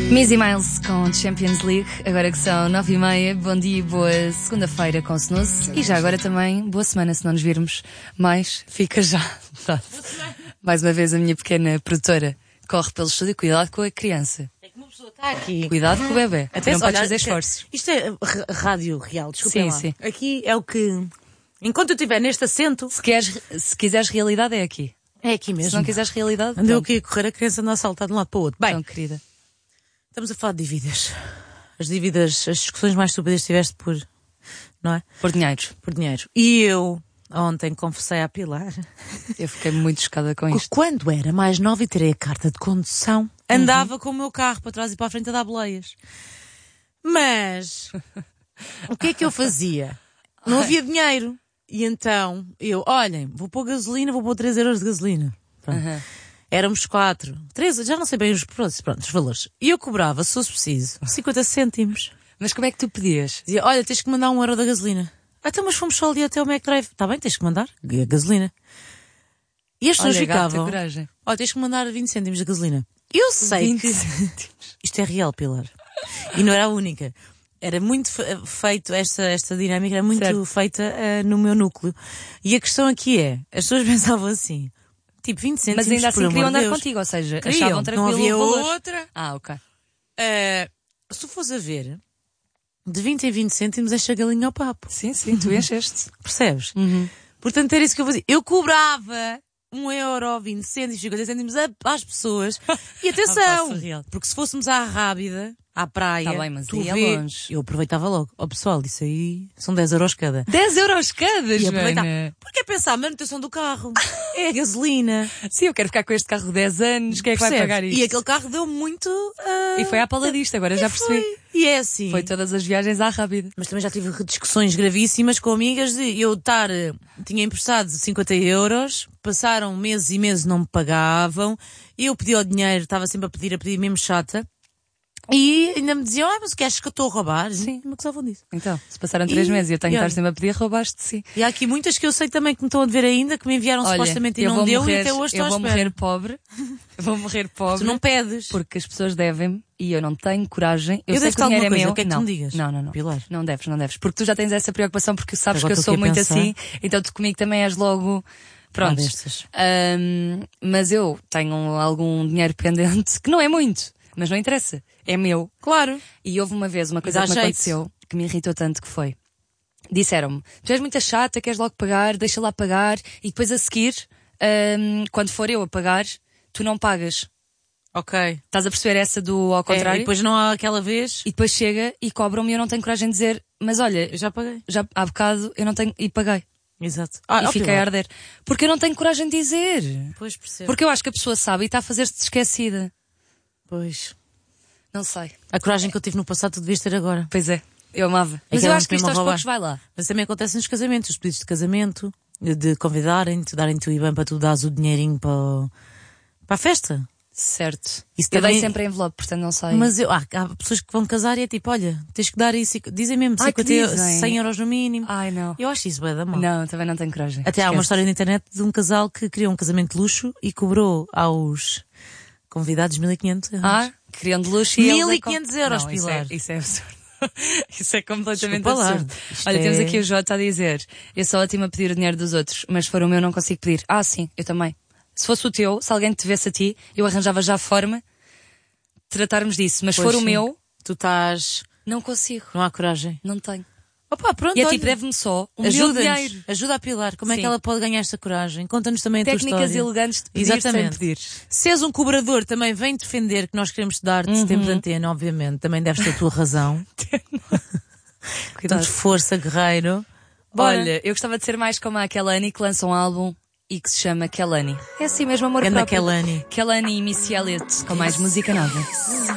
Missy Miles com Champions League, agora que são 9h30, bom dia e boa segunda-feira com Snooze. E já agora também, boa semana, se não nos virmos mais, fica já. Mais uma vez a minha pequena produtora corre pelo estúdio, cuidado com a criança. É que uma pessoa está aqui. Cuidado com o bebê, Até não se- podes olha, fazer esforços. Isto é rádio real, desculpem Sim, lá. sim. Aqui é o que... Enquanto eu estiver neste assento, Se quiseres realidade é aqui. é aqui mesmo. Se não quiseres realidade, Andou pronto. aqui a correr, a criança anda a saltar de um lado para o outro. Bem, Então, querida. estamos a falar de dívidas. As dívidas, as discussões mais estúpidas que tiveste por... Não é? Por dinheiros. Por dinheiro. E eu, ontem, confessei à Pilar Eu fiquei muito chocada com que isto. quando era mais nova e terei a carta de condução, andava com o meu carro para trás e para a frente a dar boleias. Mas, o que é que eu fazia? Não havia dinheiro. E então, olhem, vou pôr gasolina, vou pôr 3 euros de gasolina. Pronto. Aham. Éramos 4, 3, já não sei bem os valores. E eu cobrava, se fosse preciso, 50 cêntimos. Mas como é que tu pedias? Dizia, olha, tens que mandar 1 euro da gasolina. Então, mas fomos só ali até o McDrive. Está bem, tens que mandar a gasolina. E as pessoas Olha, gata, ficavam, coragem. olha, tens que mandar 20 cêntimos de gasolina. Eu sei 20 que... Isto é real, Pilar. E não era a única. Era muito feito, esta dinâmica era muito Certo. feita no meu núcleo. E a questão aqui é, as pessoas pensavam assim, tipo 20 cêntimos, Mas ainda assim por amor queriam de andar Deus. contigo, ou seja, Queriam, achavam tranquilo não havia o valor. outra. Ah, ok. Se tu fores a ver, de 20 em 20 cêntimos enche a galinha ao papo. Sim, tu encheste. Percebes? Uhum. Portanto, era isso que eu fazia. Eu cobrava 1 euro, 20 cêntimos, 50 cêntimos às pessoas. E atenção, passo real. porque se fôssemos à Rábida, à praia, Tá bem, mas tu aí é vê, longe. eu aproveitava logo. Ó pessoal, isso aí são 10 euros cada. 10 euros cada, E aproveitava. Joana. Porque é pensar a manutenção do carro. É a gasolina. Sim, eu quero ficar com este carro 10 anos, quem é que vai Percebes? pagar isto? E aquele carro deu muito... E foi à paladista, agora já percebi. E é assim. Foi todas as viagens à Rábida. Mas também já tive discussões gravíssimas com amigas de eu tinha emprestado 50 euros, passaram meses e meses não me pagavam, eu pedi o dinheiro, estava sempre a pedir mesmo chata, e ainda me diziam, mas o que achas que eu estou a roubar? Sim. Me acusavam disso. Então, se passaram 3 meses e eu tenho que estar sempre a pedir, roubaste, sim. E há aqui muitas que eu sei também que me estão a dever ainda, que me enviaram Olha, supostamente e eu não vou deu, morrer, e até hoje estou eu à vou espera. morrer pobre. Eu vou morrer pobre. Tu não pedes. Porque as pessoas devem-me e eu não tenho coragem. Eu sei devo-te que o dinheiro é alguma coisa, meu. o que é que tu não, me digas? Não. Pilar. Não deves. Porque tu já tens essa preocupação porque sabes Agora que eu estou sou aqui a muito pensar. assim. Então tu comigo também és logo... Pronto. destas. Mas eu tenho algum dinheiro pendente, que não é muito, mas não interessa. É meu. Claro. E houve uma vez uma coisa dá que me jeito. aconteceu que me irritou tanto que foi. Disseram-me, tu és muito chata, queres logo pagar, deixa lá pagar e depois a seguir, quando for eu a pagar, tu não pagas. Ok. Estás a perceber essa do ao E contrário? depois não há aquela vez, E depois chega e cobram-me e eu não tenho coragem de dizer, mas olha, eu já paguei. já há bocado eu não tenho, e paguei. Exato. E fiquei a arder. Porque eu não tenho coragem de dizer. Pois percebo. Porque eu acho que a pessoa sabe e está a fazer-se esquecida. Pois. Não sei. A coragem que eu tive no passado tu devias ter agora. Pois é. Eu amava. Mas eu Aquela acho que isto mesmo aos a roubar. poucos vai lá. Mas também acontece nos casamentos, os pedidos de casamento, de convidarem-te, darem-te o IBAN para tu dares o dinheirinho para a festa. Certo. Isso Eu também- dei sempre envelope, portanto não sei. Mas há pessoas que vão casar e é tipo, olha, tens que dar isso, dizem mesmo, Ai, que 50, dizem. 100 euros no mínimo. Ai, não. Eu acho isso bem da mal. Não, também não tenho coragem. Até há uma Esquece. história na internet de um casal que criou um casamento de luxo e cobrou aos convidados 1.500 euros. Ah, queriam de luxo e eles 1.500 euros, não, Pilar. Isso é absurdo. Isso é completamente Desculpa lá. absurdo. Isto Olha, temos é- aqui o Jota a dizer, eu sou ótima a pedir o dinheiro dos outros, mas se for o meu não consigo pedir. Ah, sim, eu também. Se fosse o teu, se alguém te tivesse a ti, eu arranjava já a forma de tratarmos disso. Mas se Pois for o sim. meu, Tu estás... não consigo. Não há coragem. Não tenho. Opa, pronto, E é olha. tipo, deve-me só o meu Ajuda-nos. dinheiro. Ajuda a Pilar. Como é Sim. que ela pode ganhar esta coragem? Conta-nos também a tua Técnicas história. elegantes de pedir sem Exatamente. pedir. Se és um cobrador, também vem defender que nós queremos dar-te tempo de antena, obviamente. Também deves ter a tua razão. Cuidado. Portanto, força, guerreiro. Bora. Olha, eu gostava de ser mais como a Kelani que lança um álbum e que se chama Kelani. É assim mesmo, amor Ganda próprio. Kelani. Kelani e Missy Elliott com mais música nova.